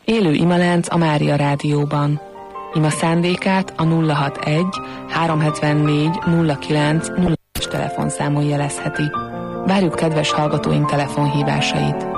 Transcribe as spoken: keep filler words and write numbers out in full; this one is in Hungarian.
Élő imalánc a Mária Rádióban. Ima szándékát a nulla hatvanegy háromszázhetvennégy nulla kilenc nulla es telefonszámon jelezheti. Várjuk kedves hallgatóink telefonhívásait.